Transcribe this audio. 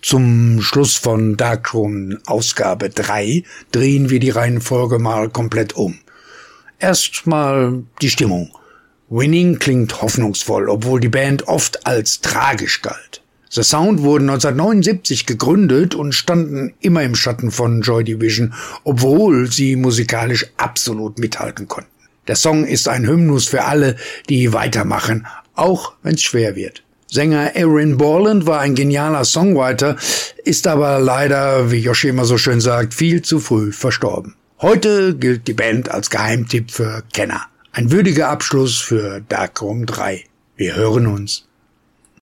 Zum Schluss von Darkthrone Ausgabe 3 drehen wir die Reihenfolge mal komplett um. Erstmal die Stimmung. Winning klingt hoffnungsvoll, obwohl die Band oft als tragisch galt. The Sound wurden 1979 gegründet und standen immer im Schatten von Joy Division, obwohl sie musikalisch absolut mithalten konnten. Der Song ist ein Hymnus für alle, die weitermachen, auch wenn's schwer wird. Sänger Aaron Borland war ein genialer Songwriter, ist aber leider, wie Yoshi immer so schön sagt, viel zu früh verstorben. Heute gilt die Band als Geheimtipp für Kenner. Ein würdiger Abschluss für Darkthrone 3. Wir hören uns.